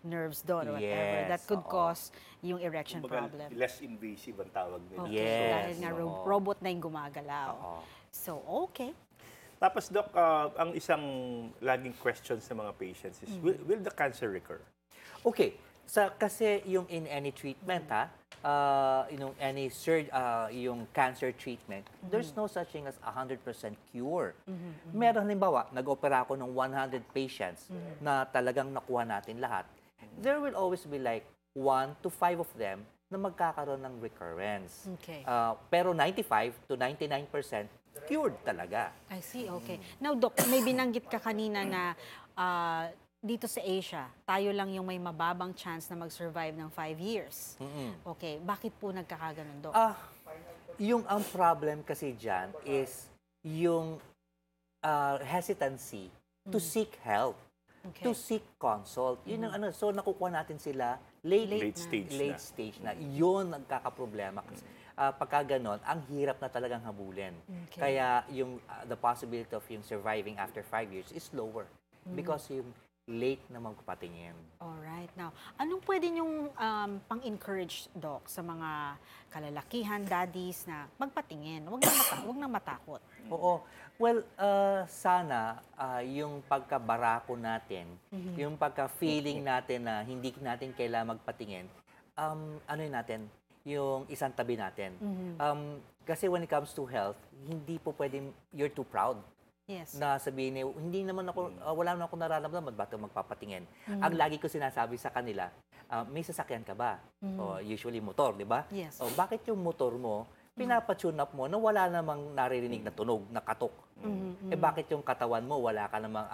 nerves doon or whatever Yes, that could oo. cause yung erection Kumbaga, problem. less invasive ang tawag nila. Okay, Yes, dahil nga oo. robot na yung gumagalaw. Oo. So, okay. Tapos, Doc, ang isang laging question sa mga patients is, will the cancer recur? Okay. Kasi yung in any treatment, yung cancer treatment, there's no such thing as 100% cure. Meron halimbawa, nag-opera ako ng 100 patients na talagang nakuha natin lahat. There will always be like 1 to 5 of them na magkakaroon ng recurrence. Okay. Pero 95 to 99% cured talaga. I see, okay. Now, Doc, may binanggit ka kanina na dito sa Asia, tayo lang yung may mababang chance na mag-survive ng 5 years. Okay, bakit po nagkakaganon, Doc? Yung ang problem kasi dyan is yung hesitancy to seek help, Okay. to seek consult. Yun ang so nakukuha natin sila late Late stage na. na. Yun nagkakaproblema. Pagka ganon, ang hirap na talagang habulin. Okay. Kaya yung the possibility of yung surviving after 5 years is lower because yung late na magpatingin. Alright. Now, anong pwede niyong pang-encourage, Doc, sa mga kalalakihan, daddies na magpatingin? Huwag na matakot. Oo. Well, sana yung pagkabarako natin, yung pagka-feeling natin na hindi natin kailangan magpatingin, ano yun natin, yung isang tabi natin. Kasi when it comes to health, hindi po pwedeng you're too proud. Yes. Na sabihin hindi naman ako, wala naman ako nararamdaman, ba't ako magpapatingin? Ang lagi ko sinasabi sa kanila, may sasakyan ka ba? O, usually motor, di ba? Yes. O, bakit yung motor mo, pinapatune up mo na wala namang naririnig na tunog, na katok? Eh bakit yung katawan mo, wala ka namang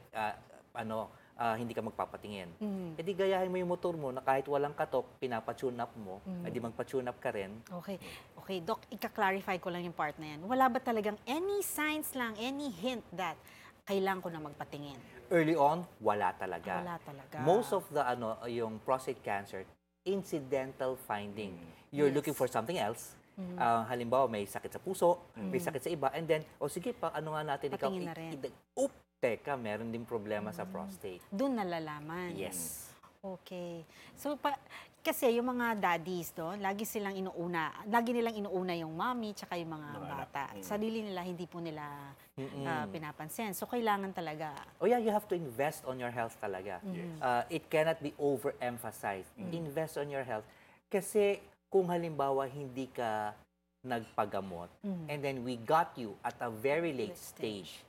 hindi ka magpapatingin? Eh di gayahin mo yung motor mo na kahit walang katok, pinapatune up mo, eh di magpa-tune up ka rin. Okay. Okay, Doc, ika-clarify ko lang yung part na yan. Wala ba talagang any signs lang, any hint that kailangan ko na magpatingin? Early on, wala talaga. Wala talaga. Most of the yung prostate cancer, incidental finding. You're Yes. looking for something else. Halimbawa, may sakit sa puso, may sakit sa iba, and then, sige pa, ano nga natin, Patingin na rin. Teka, meron din problema sa prostate. Doon nalalaman. Yes. Okay. So, kasi yung mga daddies doon, lagi nilang inuuna yung mommy tsaka yung mga bata. Sarili nila, hindi po nila pinapansin. So, kailangan talaga. Oh yeah, you have to invest on your health talaga. It cannot be overemphasized. Invest on your health. Kasi kung halimbawa hindi ka nagpagamot and then we got you at a very late stage,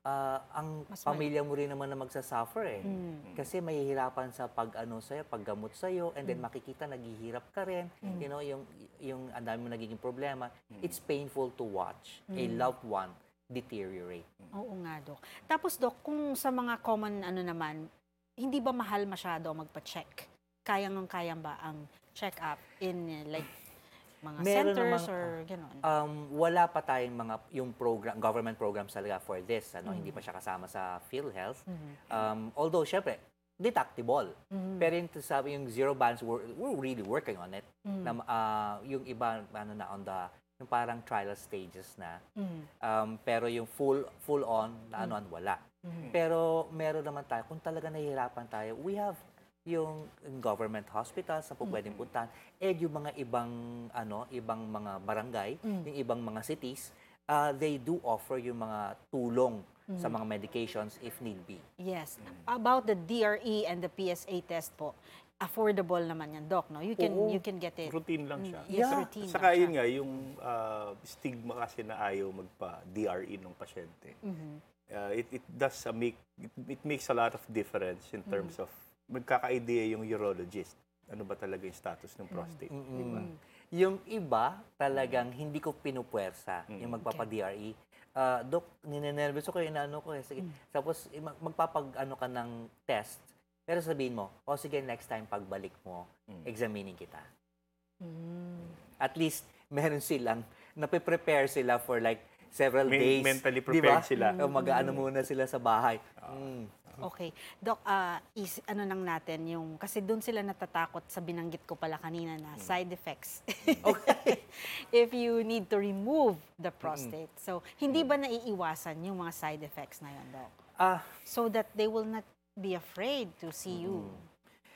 ang pamilya mo rin naman na magsasuffer eh. Kasi mahihirapan sa paggamot sa'yo, and then makikita naghihirap ka rin. You know, yung ang dami mo nagiging problema. It's painful to watch a loved one deteriorate. Oo nga, Doc. Tapos, Doc, kung sa mga common naman, hindi ba mahal masyado magpa-check? Kaya ba ang check-up in like mga Meron centers namang, or gano'n? Wala pa tayong yung government programs talaga for this. Hindi pa siya kasama sa PhilHealth. Although, syempre, deductible. Pero yung zero balance, we're really working on it. Yung iba, yung parang trial stages na. Pero yung full on, wala. Pero meron naman tayo, kung talaga nahihirapan tayo, we have yung government hospitals na po pwedeng puntahan, yung mga ibang mga barangay, yung ibang mga cities, they do offer yung mga tulong sa mga medications if need be. Yes. About the DRE and the PSA test po, affordable naman yan, Doc, no? You can get it. Routine lang siya. Yes, routine Saka lang yun nga, yung stigma kasi na ayaw magpa-DRE ng pasyente. It makes a lot of difference in terms of magkaka-idea yung urologist. Ano ba talaga yung status ng prostate? Diba? Yung iba, talagang hindi ko pinupuwersa yung magpapa-DRE. Dok, ninenervous ako, inaano ko. Sige. Tapos, magpapag-ano ka ng test. Pero sabihin mo, sige, next time pagbalik mo, examining kita. At least, meron silang, nape-prepare sila for like several days. Mentally prepared sila. Mag-ano muna sila sa bahay. Okay. Doc, nang natin yung, kasi doon sila natatakot sa binanggit ko pala kanina na side effects. Okay. If you need to remove the prostate. So, hindi ba naiiwasan yung mga side effects na yun, Doc? So that they will not be afraid to see you.